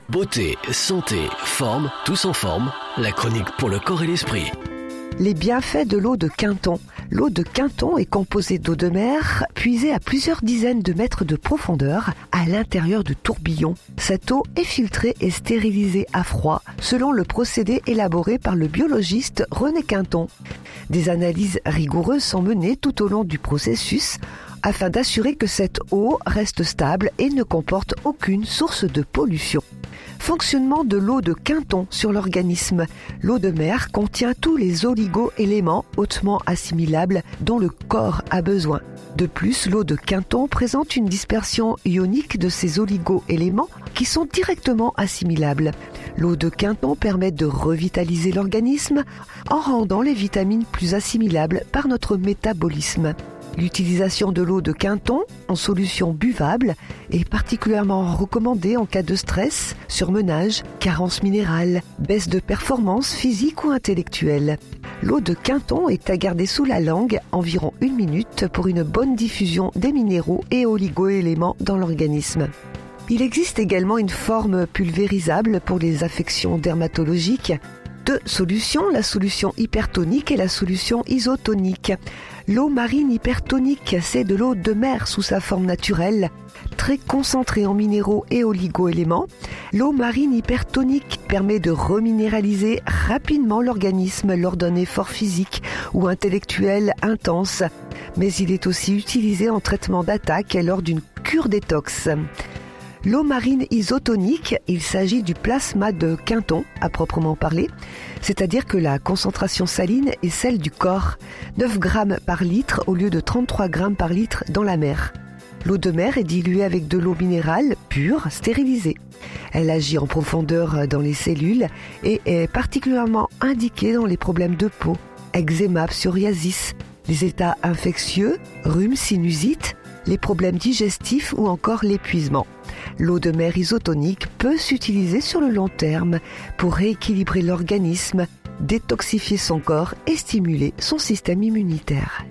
Beauté, santé, forme, tous en forme. La chronique pour le corps et l'esprit. Les bienfaits de l'eau de Quinton. L'eau de Quinton est composée d'eau de mer puisée à plusieurs dizaines de mètres de profondeur à l'intérieur de tourbillons. Cette eau est filtrée et stérilisée à froid selon le procédé élaboré par le biologiste René Quinton. Des analyses rigoureuses sont menées tout au long du processus afin d'assurer que cette eau reste stable et ne comporte aucune source de pollution. Fonctionnement de l'eau de Quinton sur l'organisme. L'eau de mer contient tous les oligo-éléments hautement assimilables dont le corps a besoin. De plus, l'eau de Quinton présente une dispersion ionique de ces oligo-éléments qui sont directement assimilables. L'eau de Quinton permet de revitaliser l'organisme en rendant les vitamines plus assimilables par notre métabolisme. L'utilisation de l'eau de Quinton en solution buvable est particulièrement recommandée en cas de stress, surmenage, carence minérale, baisse de performance physique ou intellectuelle. L'eau de Quinton est à garder sous la langue environ 1 minute pour une bonne diffusion des minéraux et oligo-éléments dans l'organisme. Il existe également une forme pulvérisable pour les affections dermatologiques. 2 solutions, la solution hypertonique et la solution isotonique. L'eau marine hypertonique, c'est de l'eau de mer sous sa forme naturelle, très concentrée en minéraux et oligo-éléments. L'eau marine hypertonique permet de reminéraliser rapidement l'organisme lors d'un effort physique ou intellectuel intense, mais il est aussi utilisé en traitement d'attaque lors d'une cure détox. L'eau marine isotonique, il s'agit du plasma de Quinton, à proprement parler, c'est-à-dire que la concentration saline est celle du corps, 9 grammes par litre au lieu de 33 grammes par litre dans la mer. L'eau de mer est diluée avec de l'eau minérale pure, stérilisée. Elle agit en profondeur dans les cellules et est particulièrement indiquée dans les problèmes de peau, eczéma, psoriasis, les états infectieux, rhume, sinusite, les problèmes digestifs ou encore l'épuisement. L'eau de mer isotonique peut s'utiliser sur le long terme pour rééquilibrer l'organisme, détoxifier son corps et stimuler son système immunitaire.